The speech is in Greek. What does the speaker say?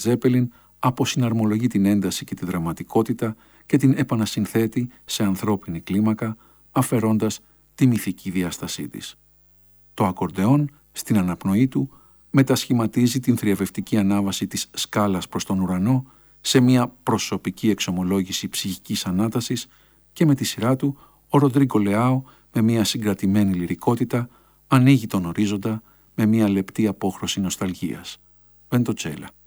Τζέπελιν αποσυναρμολογεί την ένταση και τη δραματικότητα και την επανασυνθέτει σε ανθρώπινη κλίμακα, αφαιρώντας τη μυθική διάστασή της. Το ακορντεόν, στην αναπνοή του, μετασχηματίζει την θριαβευτική ανάβαση της σκάλας προς τον ουρανό σε μια προσωπική εξομολόγηση ψυχικής ανάτασης και με τη σειρά του ο Ροντρίγκο Λεάο με μια συγκρατημένη λυρικότητα ανοίγει τον ορίζοντα με μια λεπτή απόχρωση νοσταλγίας. Βεντοτσέλα.